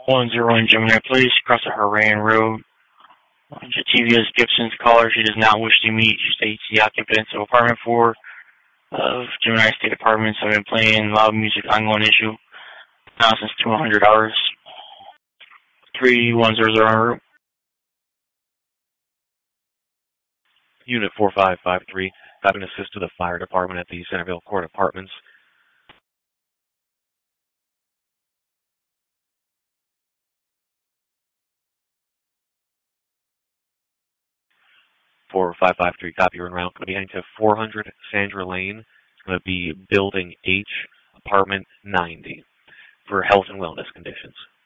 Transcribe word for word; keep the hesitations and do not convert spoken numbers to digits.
one zero one Gemini Place, across the Haran Road. Jativia's Gibson's caller. She does not wish to meet. She states the occupants of apartment four of Gemini State Apartments have been playing loud music ongoing issue now since two hundred hours. three one zero zero. Unit four five five three, having assist to the fire department at the Centerville Court Apartments. four five five three, copy, you're en route. Going to be heading to four hundred Sandra Lane. It's going to be Building H, Apartment ninety, for health and wellness conditions.